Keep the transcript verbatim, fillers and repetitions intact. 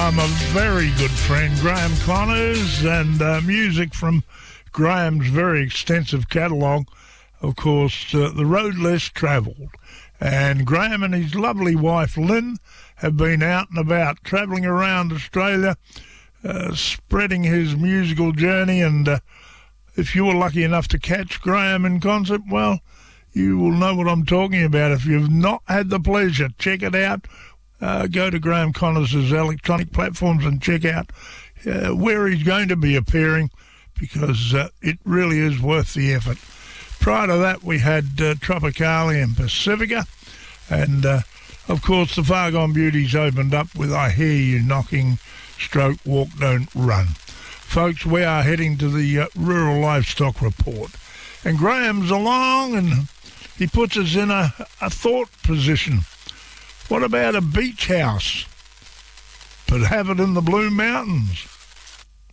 by my very good friend Graham Connors, and uh, music from Graham's very extensive catalogue, of course, uh, The Road Less Travelled. And Graham and his lovely wife Lynn have been out and about travelling around Australia, uh, spreading his musical journey. And uh, if you were lucky enough to catch Graham in concert, well, you will know what I'm talking about. If you've not had the pleasure, check it out. Uh, go to Graham Connors' electronic platforms and check out uh, where he's going to be appearing, because uh, it really is worth the effort. Prior to that, we had uh, Tropicali and Pacifica, and uh, of course the Far Gone Beauties opened up with I Hear You Knocking, stroke Walk Don't Run. Folks, we are heading to the uh, Rural Livestock Report, and Graham's along and he puts us in a, a thought position. What about a beach house, but have it in the Blue Mountains?